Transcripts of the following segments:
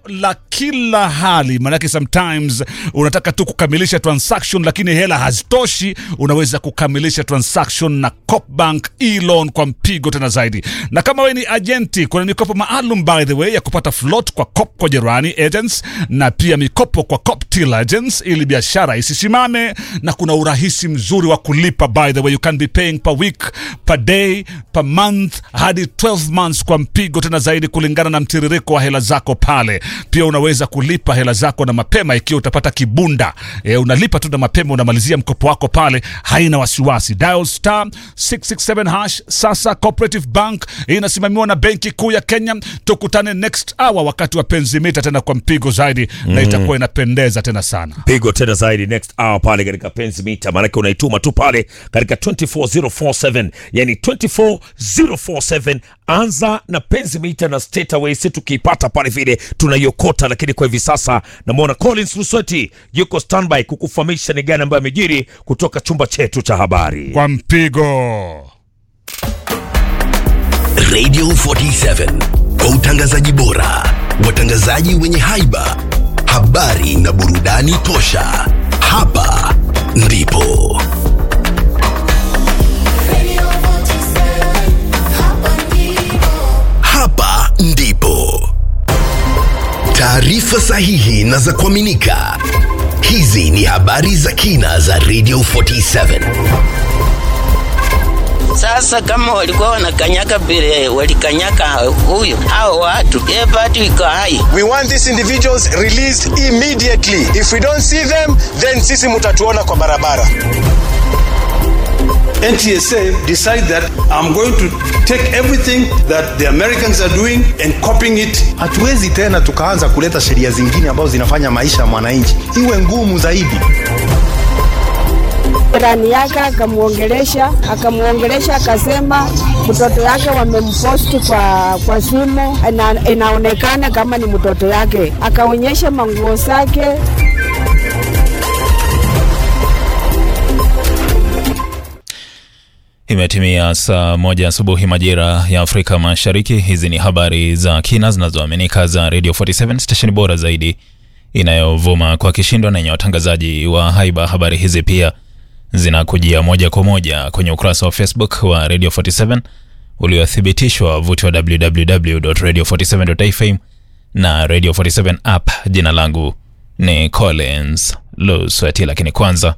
la kila hali, manake sometimes unataka tu kukamilisha transaction lakini hela hazitoshi. Unaweza kukamilisha transaction na Coopbank e-loan kwa mpigo tena zaidi. Na kama wewe ni agenti, kuna mikopo maalum by the way ya kupata float kwa Coop kwa jirani agents, na pia mikopo kwa Coop Till agents ili biashara isisimame, na kuna urahisi mzuri wa kulipa by the way. You can be paying per week, per day, per month, hadi 12 months kwa mpigo tena zaidi kulingana na mtiririko wa hela zako pale. Pia unaweza kulipa hela zako na mapema ikiwa utapata kibunda. Unalipa tu na mapema, unamalizia mkopo wako pale, haina wasiwasi. Dial star 667 hash. Sasa Cooperative Bank inasimamiwa na Benki Kuu ya Kenya. Tukutane next hour wakati wa Penzi Mita tena kwa mpigo zaidi, na itakuwa inapendeza tena sana. Pigo tena zaidi next hour pale katika Penzi Mita, maana unaituma tu pale katika 24047, yani 24047. Anza na Penzi Mita na straight away sisi tukipata pale vile tunaiokota. Lakini kwa hivi sasa namuona Collins Lusweti yuko standby kukufahamisha ni gani ambayo amejiri kutoka chumba chetu cha habari kwa mpigo. Radio 47, kwa utangazaji bora, watangazaji wenye haiba, habari na burudani tosha. Hapa ndipo hapa ndipo taarifa sahihi na za kuaminika. Hizi ni habari za kina za Radio 47. Sasa kama walikuwa wanakanyaga bila walikanyaka huyo hao watu bado iko hai. We want these individuals released immediately. If we don't see them, then sisi mtatuona kwa barabara. NTSA decide that I'm going to take everything that the Americans are doing and copying it. Hatuwezi tena tukaanza kuleta sheria zingine ambazo zinafanya maisha ya mwananchi iwe ngumu zaidi. Rani yake akamuongelesha akasema mtoto yake wamempost kwa simu, inaonekana kama ni mtoto yake, akaonyesha manguo zake. Imetimia saa 1 asubuhi majira ya Afrika Mashariki. Hizi ni habari za kina zinazoaminika za Radio 47, station bora zaidi inayovuma kwa kishindo na yenye watangazaji wa haiba. Habari hizi pia zinakujia moja kwa moja kwenye ukurasa wa Facebook wa Radio 47 uliothibitishwa vuti wa www.radio47.fm na Radio 47 app. Jina langu ni Collins Lusweti, lakini kwanza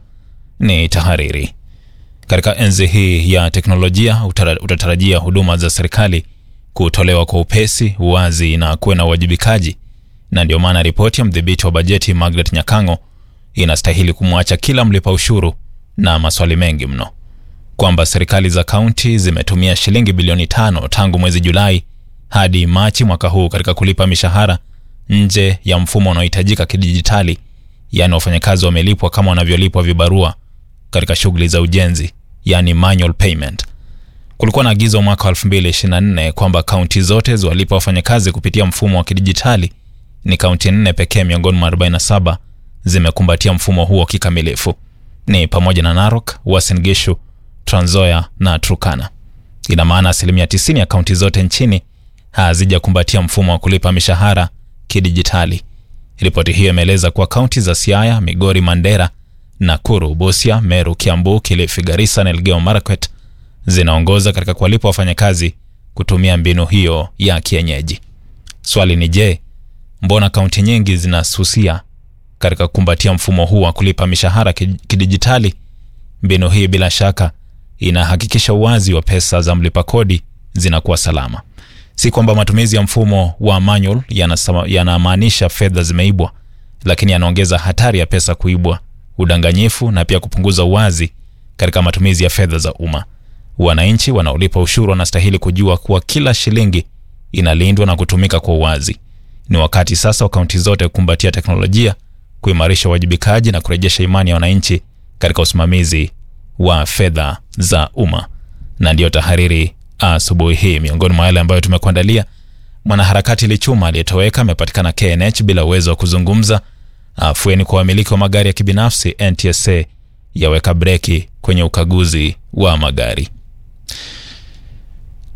ni tahariri. Katika enzi hii ya teknolojia utatarajia huduma za serikali kutolewa kwa upesi, uwazi na kuwe na uwajibikaji. Na ndio maana ripoti ya mdhibiti wa bajeti Margaret Nyakango inastahili kumwacha kila mlipa ushuru na maswali mengi mno, kwamba serikali za kaunti zimetumia shilingi bilioni 5 tangu mwezi Julai hadi Machi mwaka huu katika kulipa mishahara nje ya mfumo unaohitajika kidijitali, yani wafanyakazi wamelipwa kama wanavyolipwa vibarua katika shughuli za ujenzi, yani manual payment. Kulikuwa na agizo mwaka 2024 kwamba kaunti zote ziwalipa wafanyakazi kupitia mfumo wa kidijitali. Ni kaunti 4 pekee miongoni mwa 47 zimekumbatia mfumo huo kikamilifu. Ni pamoja na Narok, Uasin Gishu, Trans Nzoia na Turkana. Ina maana 90% ya kaunti zote nchini hazijakumbatia mfumo wa kulipa mishahara kidijitali. Ripoti hiyo imeeleza kuwa kaunti za Siaya, Migori, Mandera, Nakuru, Busia, Meru, Kiambu, Kilifi, Garissa na Elgeyo Marakwet zinaongoza katika kuwalipa wafanyakazi kutumia mbinu hiyo ya kienyeji. Swali ni je, mbona kaunti nyingi zinasusia katika kukumbatia mfumo huu wa kulipa mishahara kidijitali? Mbinu hii bila shaka inahakikisha uwazi wa pesa za mlipa kodi zinakuwa salama. Si kwamba matumizi ya mfumo wa manual yanamaanisha fedha zimeibwa, lakini yanaongeza hatari ya pesa kuibwa, udanganyifu na pia kupunguza uwazi katika matumizi ya fedha za umma. Wananchi wanaolipa ushuru wanastahili kujua kuwa kila shilingi inalindwa na kutumika kwa uwazi. Ni wakati sasa wa kaunti zote kukumbatia teknolojia, kuimarisha wajibikaji na kurejesha imani ya wananchi katika usimamizi wa fedha za umma. Na ndio tahariri asubuhi hii. Miongoni mwa yale ambayo tumekuandalia: mwanaharakati Lichuma aliyetoweka amepatikana KNH bila uwezo wa kuzungumza. Afueni kwa wamiliki wa magari ya kibinafsi, NTSA yaweka breki kwenye ukaguzi wa magari.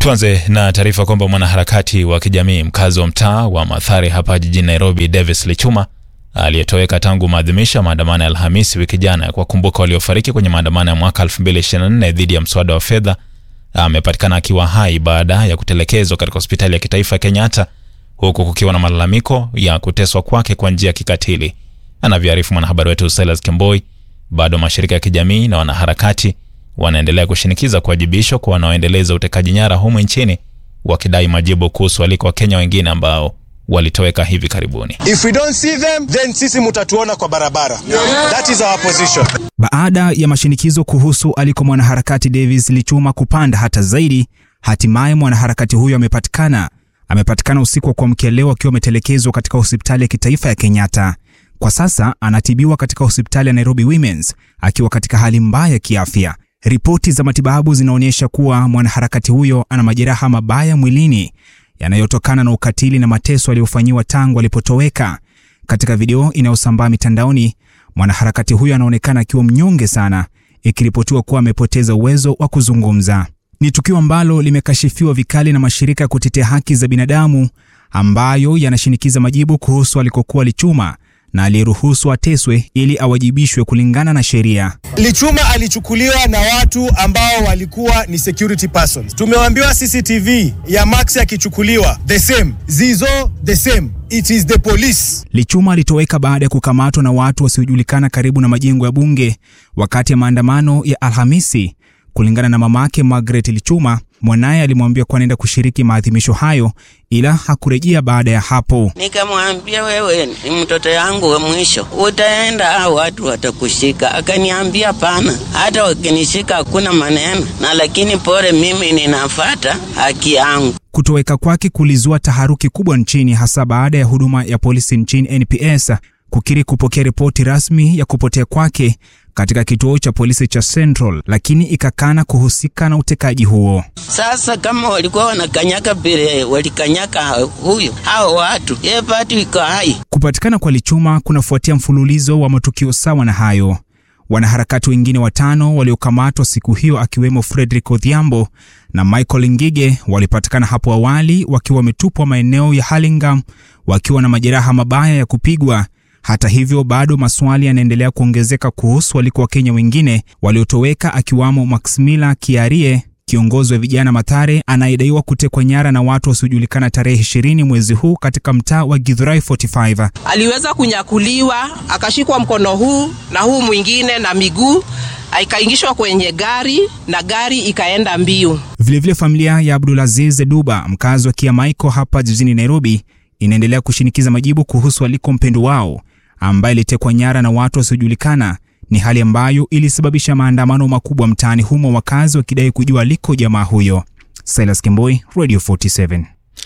Tuanze na taarifa kwamba mwanaharakati wa kijamii mkazi wa mtaa wa Mathare hapa jijini Nairobi, Davis Lichuma, aliyetoweka tangu maadhimisho maandamano ya Alhamisi wiki jana kwa kumbuka waliofariki kwenye maandamano ya mwaka 2024 dhidi ya mswada wa fedha, amepatikana akiwa hai baada ya kutelekezwa katika hospitali ya kitaifa Kenyatta, huku kukiwa na malalamiko ya kuteswa kwake kwa njia ya kikatili. Anavyoarifu mwanahabari wetu Silas Kemboi, bado mashirika ya kijamii na wanaharakati wanaendelea kushinikiza kuwajibishwa kwa wanaoendeleza utekaji nyara humu nchini, wakidai majibu kuhusu waliko wa Kenya wengine ambao walitoweka hivi karibuni. If we don't see them, then sisi mutatuona kwa barabara. That is our position. Baada ya mashinikizo kuhusu aliko mwanaharakati Davis Lichuma kupanda hata zaidi, hatimaye mwanaharakati huyo amepatikana usiku wa kuamkia leo akiwa ametelekezwa katika hospitali ya kitaifa ya Kenyatta. Kwa sasa anatibiwa katika hospitali ya Nairobi Women's akiwa katika hali mbaya kiafya. Ripoti za matibabu zinaonyesha kuwa mwanaharakati huyo ana majeraha mabaya mwilini yanayotokana na ukatili na mateso aliyofanyiwa tangu alipotoweka. Katika video inayosambaa mitandaoni, mwanaharakati huyo anaonekana akiwa mnyonge sana, ikiripotiwa kuwa amepoteza uwezo wa kuzungumza. Ni tukio ambalo limekashifiwa vikali na mashirika ya kutetea haki za binadamu ambayo yanashinikiza majibu kuhusu alikokuwa Lichuma na aliyeruhusu ateswe ili awajibishwe kulingana na sheria. Lichuma alichukuliwa na watu ambao walikuwa ni security persons. Tumeambiwa CCTV ya Max akichukuliwa the same, Zizo the same. It is the police. Lichuma alitoweka baada ya kukamatwa na watu wasiojulikana karibu na majengo ya bunge wakati ya maandamano ya Alhamisi. Kulingana na mamake Margaret Lichuma, mwanae alimwambia kwa nenda kushiriki maadhimisho hayo, ila hakurejea baada ya hapo. Nikamwambia wewe ni mtoto yangu wa mwisho, utaenda au watu watakushika. Akaniambia pana, hata wakinishika hakuna maneno, na lakini pole mimi ninafuata haki yangu. Kutoweka kwake kulizua taharuki kubwa nchini, hasa baada ya huduma ya polisi nchini NPS kukiri kupokea ripoti rasmi ya kupotea kwake katika kituo cha polisi cha Central, lakini ikakana kuhusika na utekaji huo. Sasa kama walikuwa wanakanyaka vile walikanyaka huyo hao watu, bado iko hai. Kupatikana kwa Lichuma kunafuatia mfululizo wa matukio sawa na hayo. Wanaharakati wengine 5 waliokamatwa siku hiyo, akiwemo Frederick Odhiambo na Michael Ngige, walipatikana hapo awali wakiwa wametupwa maeneo ya Hurlingham wakiwa na majeraha mabaya ya kupigwa. Hata hivyo, bado maswali yanaendelea kuongezeka kuhusu waliko wa Kenya wengine waliotoweka, akiwamo Maximila Kiarie, kiongozi wa vijana Mathare, anayedaiwa kutekwa nyara na watu wasiojulikana tarehe 20 mwezi huu katika mtaa wa Githurai 45. Aliweza kunyakuliwa, akashikwa mkono huu na huu mwingine na miguu, akaingishwa kwenye gari na gari ikaenda mbio. Vilevile familia ya Abdulaziz Duba, mkazi wa Kiamaiko hapa jijini Nairobi, inaendelea kushinikiza majibu kuhusu aliko mpendo wao ambaye alitekwa nyara na watu wasiojulikana. Ni hali ambayo ilisababisha maandamano makubwa mtaani humo, wakazi wakidai kujua aliko jamaa huyo. Silas Kemboi, Radio 47.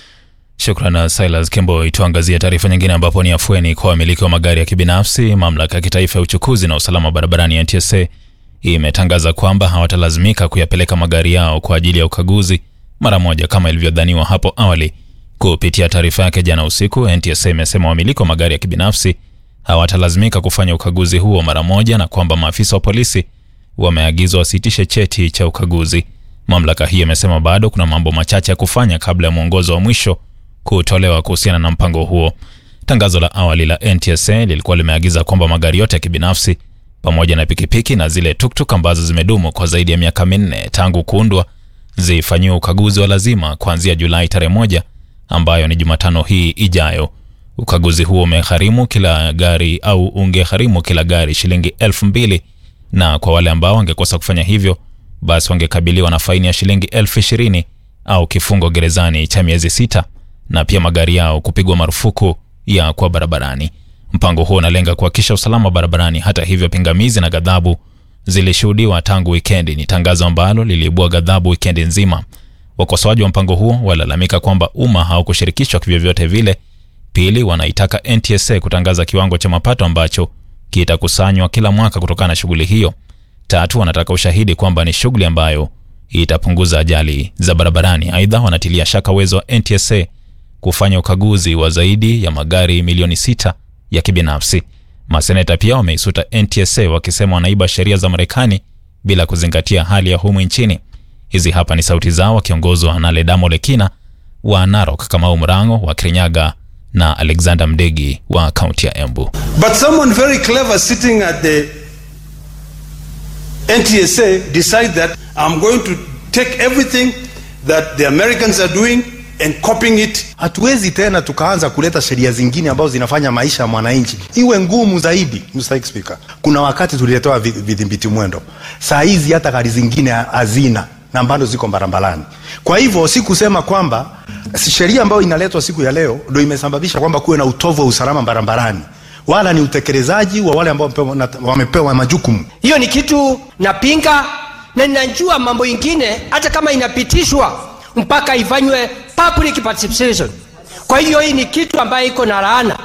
Shukrani Silas Kemboi. Tuangazie taarifa nyingine ambapo ni afueni kwa wamiliki wa magari ya kibinafsi. Mamlaka ya kitaifa ya uchukuzi na usalama barabarani NTSA imetangaza kwamba hawatalazimika kuyapeleka magari yao kwa ajili ya ukaguzi mara moja kama ilivyodhaniwa hapo awali. Kupitia taarifa yake jana usiku, NTSA imesema wamiliki wa magari ya kibinafsi hawatalazimika kufanya ukaguzi huo mara moja, na kwamba maafisa wa polisi wameagizwa wasitishe cheti cha ukaguzi. Mamlaka hii imesema bado kuna mambo machache ya kufanya kabla ya mwongozo wa mwisho kutolewa kuhusiana na mpango huo. Tangazo la awali la NTSA lilikuwa limeagiza kwamba magari yote ya kibinafsi pamoja na pikipiki na zile tuktuk ambazo zimedumu kwa zaidi ya miaka 4 tangu kuundwa zifanyiwe ukaguzi wa lazima kuanzia Julai tarehe 1, ambayo ni Jumatano hii ijayo. Ukaguzi huo ungegharimu kila gari shilingi 2,000, na kwa wale ambao wangekosa kufanya hivyo basi wangekabiliwa na faini ya shilingi 20,000 au kifungo gerezani cha miezi 6, na pia magari yao kupigwa marufuku ya kwa barabarani. Mpango huo unalenga kuhakikisha usalama barabarani. Hata hivyo, pingamizi na ghadhabu zilishuhudiwa tangu wikendi. Ni tangazo ambalo liliibua ghadhabu wikendi nzima. Wakosoaji wa mpango huo walalamika kwamba umma haukushirikishwa kivyovyote vile. Pili, wanaitaka NTSA kutangaza kiwango cha mapato ambacho kitakusanywa kila mwaka kutokana na shughuli hiyo. Tatu, wanataka ushahidi kwamba ni shughuli ambayo itapunguza ajali za barabarani. Aidha, wanatilia shaka uwezo wa NTSA kufanya ukaguzi wa zaidi ya magari milioni 6 ya kibinafsi. Maseneta pia wameisuta NTSA wakisema wanaiba sheria za Marekani bila kuzingatia hali ya humu nchini. Hizi hapa ni sauti zao wakiongozwa na Ledamo Lekina wa Narok, Kamau Mrango wa Kirinyaga na Alexander Mdegi wa kaunti ya Embu. But someone very clever sitting at the NTSA decide that I'm going to take everything that the Americans are doing and copying it. Hatuwezi tena tukaanza kuleta sheria zingine ambazo zinafanya maisha ya mwananchi iwe ngumu zaidi. Mr. Speaker, kuna wakati tuliletewa vidhibiti mwendo. Saa hizi hata gari zingine hazina na bado ziko barabarani. Kwa hivyo si kusema kwamba sheria ambayo inaletwa siku ya leo ndio imesababisha kwamba kuwe na utovu wa usalama barabarani, wala ni utekelezaji wa wale ambao wamepewa majukumu. Hiyo ni kitu napinga, na ninajua mambo mengine hata kama inapitishwa mpaka ifanywe public participation. Kwa hiyo hii ni kitu ambayo iko na laana.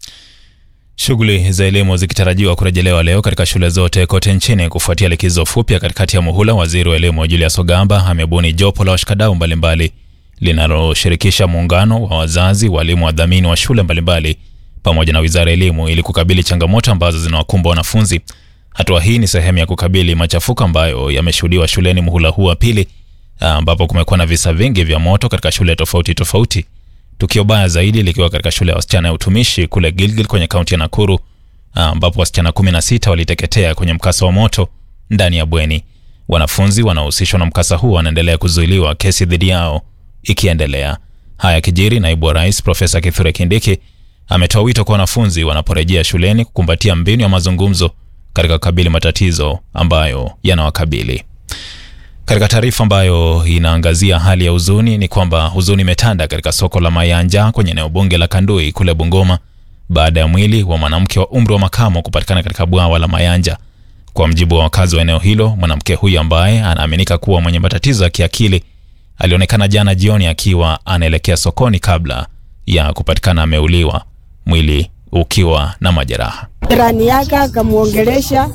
Shughuli za elimu zikitarajiwa kurejelewa leo katika shule zote kote nchini kufuatia likizo fupi katikati ya muhula. Waziri wa elimu Julius Ogamba amebuni jopo la washikadau mbalimbali linaloshirikisha muungano wa wazazi, walimu, wadhamini wa shule mbalimbali pamoja na wizara ya elimu ili kukabili changamoto ambazo zinawakumba wanafunzi. Hatua hii ni sehemu ya kukabili machafuko ambayo yameshuhudiwa shuleni muhula huu wa pili, ambapo kumekuwa na visa vingi vya moto katika shule tofauti. Tukio baya zaidi likiwa katika shule ya wasichana ya utumishi kule Gilgil kwenye kaunti ya Nakuru, ambapo wasichana 16 waliteketea kwenye mkasa wa moto ndani ya bweni. Wanafunzi wanaohusishwa na mkasa huu wanaendelea kuzuiliwa, kesi dhidi yao ikiendelea. Haya kijiri, naibu wa rais Profesa Kithure Kindiki ametoa wito kwa wanafunzi wanaporejea shuleni kukumbatia mbinu ya mazungumzo katika kukabili matatizo ambayo yanawakabili. Katika taarifa ambayo inaangazia hali ya huzuni ni kwamba huzuni imetanda katika soko la Mayanja kwenye eneo bunge la Kandui kule Bungoma baada ya mwili wa mwanamke wa umri wa makamo kupatikana katika bwawa la Mayanja. Kwa mjibu wa wakazi wa eneo hilo, mwanamke huyu ambaye anaaminika kuwa mwenye matatizo ya kiakili alionekana jana jioni akiwa anaelekea sokoni kabla ya kupatikana ameuliwa, mwili ukiwa na majeraha. Jirani yake akamuongelesha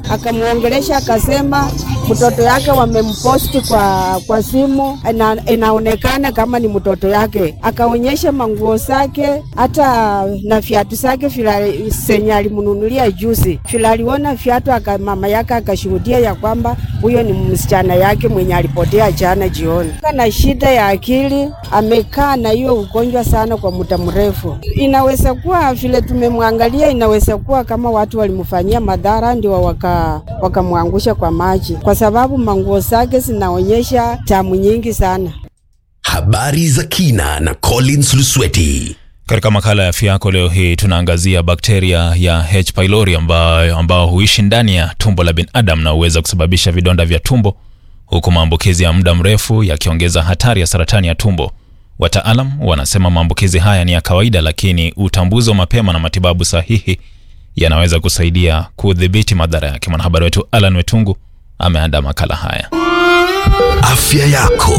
akasema mtoto yake wamemposti kwa simu, inaonekana kama ni mtoto yake. Akaonyesha manguo zake hata na viatu zake senye alimununulia juzi. Aliona viatu, mama yake akashuhudia ya kwamba huyo ni msichana yake mwenye alipotea jana jioni. Kana shida ya akili, amekaa na hiyo ugonjwa sana kwa muda mrefu. Inaweza kuwa vile tumemwangalia, inaweza kuwa kama watu walimfanyia madhara ndio wakamwangusha kwa maji, kwa sababu manguo zake zinaonyesha damu nyingi sana. Habari za kina na Collins Lusweti. Katika makala ya afya yako leo hii tunaangazia bakteria ya H. pylori ambao huishi ndani ya tumbo la binadamu na huweza kusababisha vidonda vya tumbo, huku maambukizi ya muda mrefu yakiongeza hatari ya saratani ya tumbo. Wataalam wanasema maambukizi haya ni ya kawaida, lakini utambuzi wa mapema na matibabu sahihi yanaweza kusaidia kudhibiti madhara yake. Mwanahabari wetu Alan Wetungu ameandaa makala haya. Afya yako.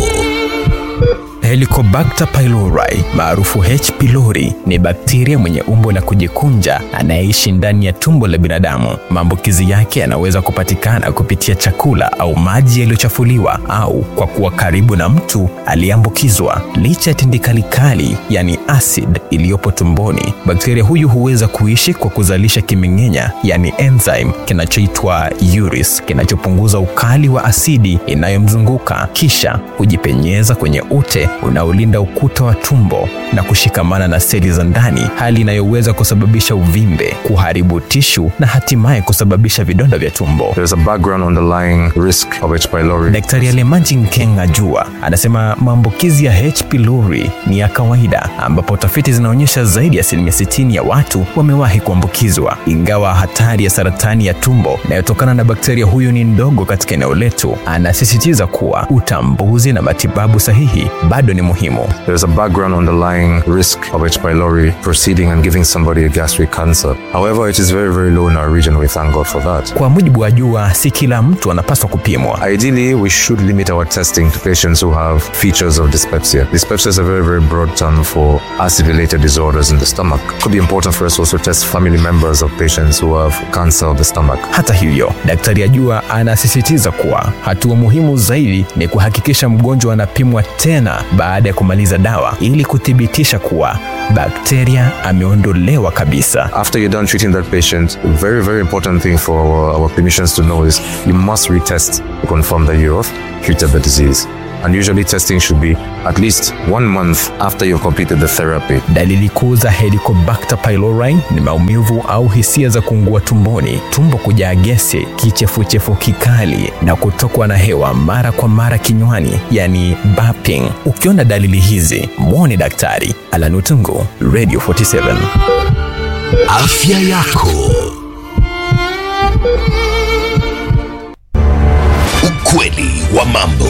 Helicobacter pylori maarufu H. pylori ni bakteria mwenye umbo la kujikunja anayeishi ndani ya tumbo la binadamu. Maambukizi yake yanaweza kupatikana kupitia chakula au maji yaliyochafuliwa au kwa kuwa karibu na mtu aliyeambukizwa. Licha ya tindikali kali, yani acid, iliyopo tumboni, bakteria huyu huweza kuishi kwa kuzalisha kimeng'enya, yani enzyme, kinachoitwa urus, kinachopunguza ukali wa asidi inayomzunguka, kisha hujipenyeza kwenye ute unaolinda ukuta wa tumbo na kushikamana na seli za ndani, hali inayoweza kusababisha uvimbe, kuharibu tishu na hatimaye kusababisha vidonda vya tumbo. There's a background underlying risk of H. pylori. Daktari Alemanji Nkenga Jua anasema maambukizi ya H. pylori ni ya kawaida, ambapo tafiti zinaonyesha zaidi ya 60% ya watu wamewahi kuambukizwa. Ingawa hatari ya saratani ya tumbo inayotokana na bakteria huyu ni ndogo katika eneo letu, anasisitiza kuwa utambuzi na matibabu sahihi bado ni muhimu. There's a background underlying risk of H. pylori proceeding and giving somebody a gastric cancer. However, it is very, very low in our region. We thank God for that. Kwa mujibu wa Jua, si kila mtu anapaswa kupimwa. Ideally, we should limit our testing to patients who have features of dyspepsia. Dyspepsia is a very, very broad term for acid-related disorders in the stomach. It could be important for us also to test family members of patients who have cancer of the stomach. Hata hivyo, Daktari Jua anasisitiza kuwa hatua muhimu zaidi ni kuhakikisha mgonjwa anapimwa tena baada ya kumaliza dawa ili kuthibitisha kuwa bakteria ameondolewa kabisa. After you're done treating that patient, a very, very important thing for our clinicians to know is you must retest to confirm that you're off. treated the disease. And usually testing should be at least 1 month after you've completed the therapy. Dalili kuu za Helicobacter pylori ni maumivu au hisia za kuungua tumboni, tumbo kujaa gesi, kichefuchefu kikali na kutokwa na hewa mara kwa mara kinywani, yani burping. Ukiona dalili hizi, muone daktari. Alan Utungu, Radio 47. Afya yako. Ukweli wa mambo.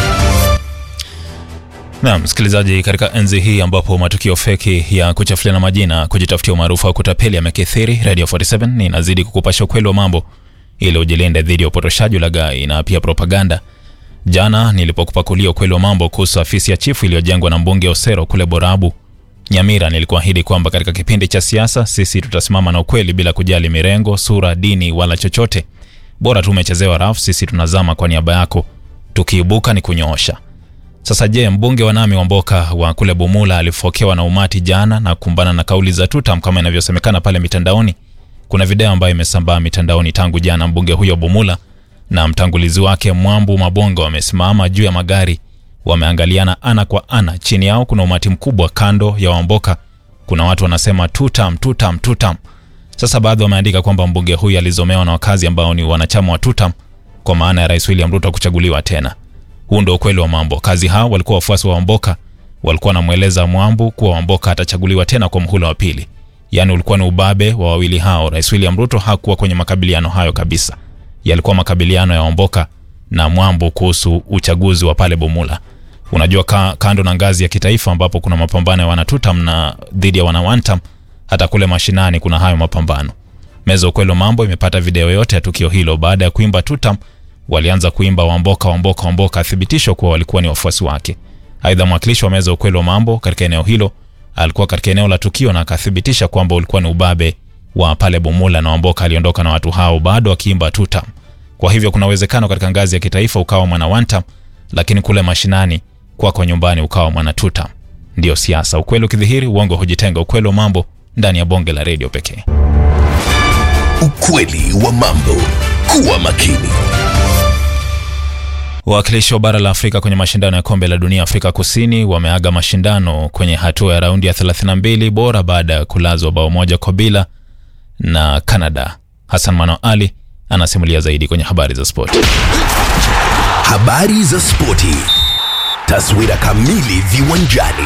Na msikilizaji, katika enzi hii ambapo matukio feki ya kuchafuliana majina, kujitafutia umaarufu au kutapeli yamekithiri, Radio 47 inazidi kukupasha ukweli wa mambo ili ujilinde dhidi ya upotoshaji, ulaghai na pia propaganda. Jana nilipokupakulia ukweli wa mambo kuhusu afisi ya chifu iliyojengwa na mbunge Osero kule Borabu, Nyamira, nilikuahidi kwamba katika kipindi cha siasa sisi tutasimama na ukweli bila kujali mirengo, sura, dini wala chochote. Bora tu umechezewa rafu, sisi tunazama kwa niaba yako, tukiibuka ni kunyoosha. Sasa je, mbunge wa Nami Wamboka wa kule Bumula alifokewa na umati jana na kumbana na kauli za tutam kama inavyosemekana pale mitandaoni. Kuna video ambayo imesambaa mitandaoni tangu jana. Mbunge huyo Bumula na mtangulizi wake Mwambu Mabongo wamesimama juu ya magari, wameangaliana ana kwa ana. Chini yao kuna umati mkubwa. Kando ya Wamboka kuna watu wanasema tutam tutam tutam. Sasa baadhi wameandika kwamba mbunge huyu alizomewa na wakazi ambao ni wanachama wa tutam kwa maana ya Rais William Ruto kuchaguliwa tena. Huu ndio ukweli wa mambo. Kazi hao walikuwa wafuasi wa Wamboka, walikuwa wanamueleza Mwambu kuwa Wamboka atachaguliwa tena kwa mhula wa pili. Yaani ulikuwa ni ubabe wa wawili hao. Rais William Ruto hakuwa kwenye makabiliano hayo kabisa. Yalikuwa makabiliano ya Wamboka na Mwambu kuhusu uchaguzi wa pale Bumula. Unajua kando na ngazi ya kitaifa ambapo kuna mapambano ya wanatutam na dhidi ya wanawantam, hata kule mashinani kuna hayo mapambano. Meza ukweli wa mambo imepata video yote ya tukio hilo. Baada ya kuimba tutam, walianza kuimba Wamboka Wamboka Wamboka, thibitisho kuwa walikuwa ni wafuasi wake. Aidha, mwakilishi wa meza ukweli wa mambo katika eneo hilo alikuwa katika eneo la tukio na akathibitisha kwamba ulikuwa ni ubabe wa pale Bumula na Wamboka aliondoka na watu hao bado wakiimba tutam. Kwa hivyo kuna uwezekano katika ngazi ya kitaifa ukawa mwana wantam, lakini kule mashinani kwako nyumbani ukawa mwana tutam. Ndio siasa. Ukweli ukidhihiri, uongo hujitenga. Ukweli wa mambo ndani ya bonge la radio pekee. Ukweli wa mambo. Kuwa makini. Wakilishi wa bara la Afrika kwenye mashindano ya kombe la dunia Afrika Kusini wameaga mashindano kwenye hatua ya raundi ya 32 bora baada ya kulazwa bao moja kwa bila na Canada. Hassan Mano Ali anasimulia zaidi kwenye habari za spoti. Habari za spoti. Taswira kamili viwanjani.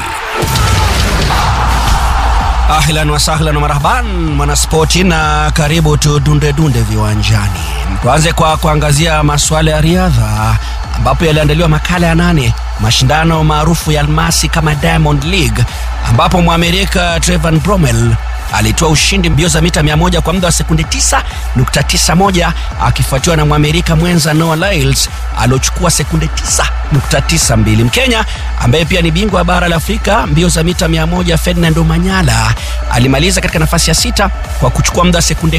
Ahlan wa sahlan wa marhaban mwanaspoti, na karibu tudunde viwanjani. Tuanze kwa kuangazia masuala ya riadha ambapo yaliandaliwa makala ya 8 mashindano maarufu ya almasi kama Diamond League, ambapo Mwamerika Trevor Bromell alitoa ushindi mbio za mita 100 kwa muda wa sekunde 9.91 akifuatiwa na Mwamerika mwenza Noah Lyles aliochukua sekunde 9.92. Mkenya ambaye pia ni bingwa wa bara la Afrika mbio za mita 100 Ferdinand Omanyala alimaliza katika nafasi ya 6 kwa kuchukua muda wa sekunde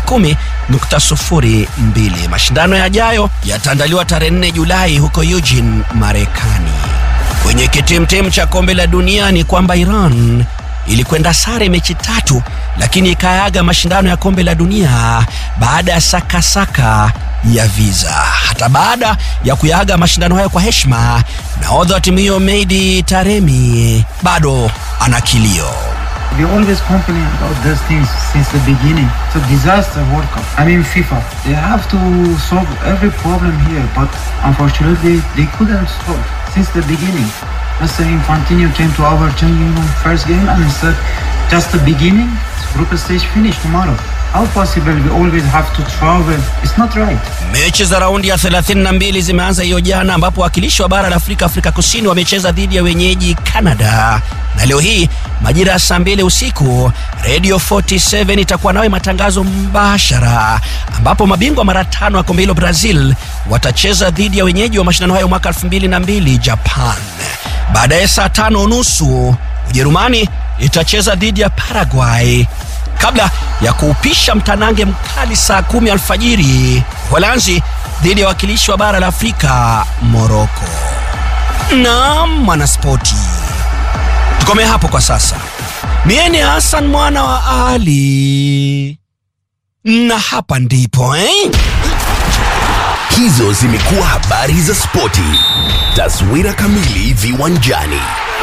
10.02. Mashindano yajayo yataandaliwa tarehe 4 Julai huko Eugene, Marekani. Kwenye kitimtim cha kombe la dunia ni kwamba Iran ilikwenda sare mechi 3 lakini ikaaga mashindano ya kombe la dunia baada ya saka ya visa. Hata baada ya kuyaga mashindano hayo kwa heshima, nahodha wa timu hiyo Mehdi Taremi bado ana kilio. We always complain about those things since the beginning. It's a disaster World Cup. I mean FIFA. They have to solve every problem here, but unfortunately they couldn't solve since the beginning. Mr. Infantino came to our first game and said, just the beginning, group stage finish tomorrow. How possible we always have to travel? It's not right. Mechi za raundi ya 32 zimeanza hiyo jana, ambapo wakilishi wa bara la Afrika Kusini wamecheza dhidi ya wenyeji Canada. Na leo hii majira ya saa 2 usiku Radio 47 itakuwa nawe matangazo mbashara, ambapo mabingwa mara 5 wa kombe hilo Brazil watacheza dhidi ya wenyeji wa mashindano hayo mwaka 2002 Japan. Baadaye saa 5:30 Ujerumani itacheza dhidi ya Paraguay, kabla ya kuupisha mtanange mkali saa 10 alfajiri Holanzi dhidi ya wakilishi wa bara la Afrika Morocco. Na mwanaspoti, tukome hapo kwa sasa. Mie ni Hassan mwana wa Ali, na hapa ndipo Hizo zimekuwa habari za spoti. Taswira kamili viwanjani.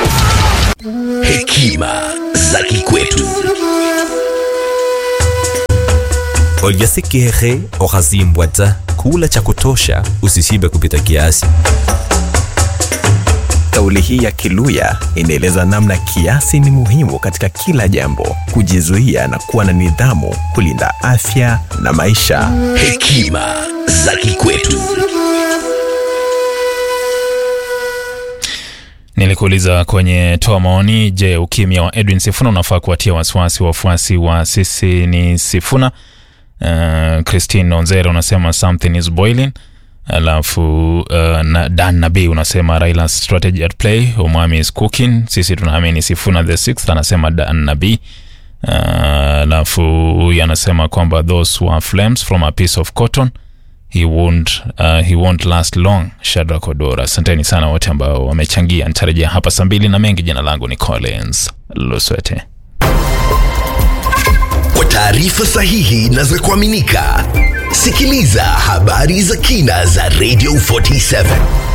Hekima za kikwetu. Oljasikihehe okazimbwata, kula cha kutosha, usishibe kupita kiasi. Kauli hii ya Kiluya inaeleza namna kiasi ni muhimu katika kila jambo, kujizuia na kuwa na nidhamu, kulinda afya na maisha. Hekima za kikwetu. Nilikuuliza kwenye toa maoni, je, ukimya wa Edwin Sifuna unafaa kuwatia wasiwasi wafuasi wa sisi ni Sifuna? Christine Onzera unasema something is boiling. Alafu Dan Nabi unasema Raila's strategy at play, Omwami is cooking. Sisi tunaamini Sifuna the sixth, anasema Dan Nabi. Alafu yanasema kwamba those who are flames from a piece of cotton, he won't last long. Shadrack Odora. Asanteni sana wote ambao wamechangia. Nitarejea hapa saa 2 na mengi. Jina langu ni Collins Luswete. Kwa taarifa sahihi na za kuaminika, sikiliza habari za kina za Radio 47.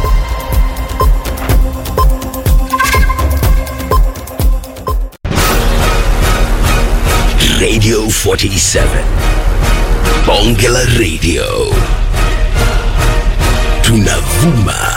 Radio 47. Bonge la Radio. Tunavuma